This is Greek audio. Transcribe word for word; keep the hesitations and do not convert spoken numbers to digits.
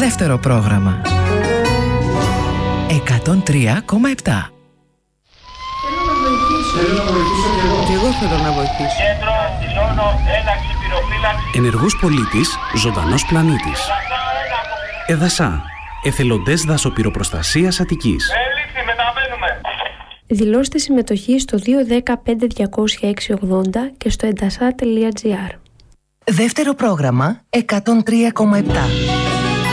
Δεύτερο πρόγραμμα. εκατόν τρία κόμμα επτά. Θέλω να βοηθήσω. Θέλω να βοηθήσω και εγώ. Και εγώ θέλω να βοηθήσω. Κέντρο Ακτινώνο, ένταξη πυροφύλαξη. Ενεργός πολίτης, ζωντανός πλανήτης. Εδασά. Εθελοντές δασοπυροπροστασίας Αττικής. Έληξη, μεταβαίνουμε. Δηλώστε συμμετοχή στο δύο ένα πέντε διακόσια έξι ογδόντα και στο εντασά τελεία τζι άρ. Δεύτερο πρόγραμμα εκατόν τρία κόμμα επτά.